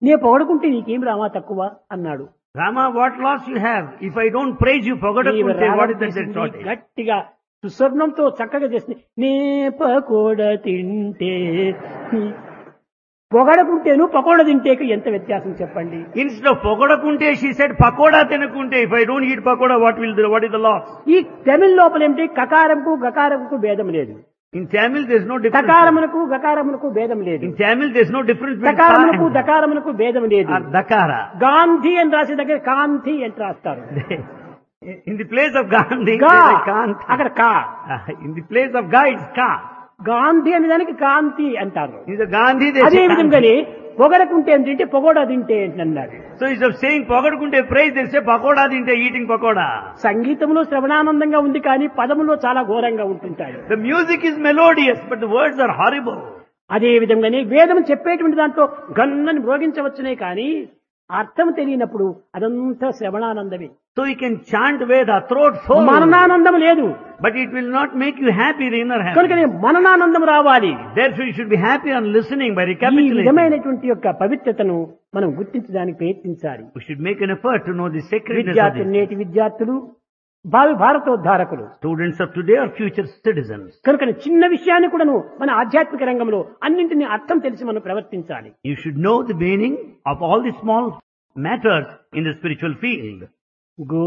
నే పొగడుకుంటే నీకేం రామా తక్కువ అన్నాడు. Rama, what loss you have? If I don't praise you, నీవు Pogadakunte, what రాగం is that తీసింది shortage? గట్టిగా సుస్వర్ణంతో చక్కగా చేసింది. నే పకోడ తింటే పొగడకుంటేను పకోడ తింటేకు ఎంత వ్యత్యాసం చెప్పండి. Instead of Pogadakunte, she said Pakoda Tenakunte. If I don't eat Pakoda, what is the loss? ఈ తమిళ లోపల ఏమిటి కకారంకు గకారంకు భేదం లేదు. In Tamil, there's no difference. కకారమునకు గకారమునకు భేదం లేదు. In Tamil, there's no difference between దకారమునకు Ka and దకారమునకు భేదం లేదు. Dakara. గాంధీ అని రాసే దగ్గర కాంతి అని రాస్తారు. In the place of Gandhi, గా there's a Kanti. అక్కడ కా. In the place of Ga, it's Ka. Gandhi అనే దానికి కాంతి అంటారు. In the Gandhi, there's అదే a Kanti. విధంగానే పొగడకుంటే ఏంటంటే పొగోడా తింటే ఏంటన్నారు. So instead of saying Pogadakunte praise, they say Pakoda Dinte, eating Pakoda. సంగీతంలో శ్రవణానందంగా ఉంది కానీ పదములో చాలా ఘోరంగా ఉంటుంటాయి. The music is melodious, but the words are horrible. అదే విధంగానే వేదం చెప్పేటువంటి దాంట్లో గన్నని మ్రోగించవచ్చునే కానీ అర్థం తెలియనప్పుడు అదంతా శ్రవణానందమే. So you can chant Veda, throat full, మననానందం లేదు. but it will not make you happy, the inner happy. కనుక మననానందం రావాలి. Therefore you should be happy on listening by ఈ recapitulating. విధమైనటువంటి యొక్క పవిత్రతను మనం గుర్తించడానికి ప్రయత్నించాలి. We should make an effort to know the sacredness of విద్యార్థులు this. నేటి విద్యార్థులు భావి భారతోద్ధారకులు. Students of today are future citizens. కనుక చిన్న విషయాన్ని కూడాను మన ఆధ్యాత్మిక రంగంలో అన్నింటినీ అర్థం తెలిసి మనం ప్రవర్తించాలి. You should know the meaning of all the small matters in the spiritual field.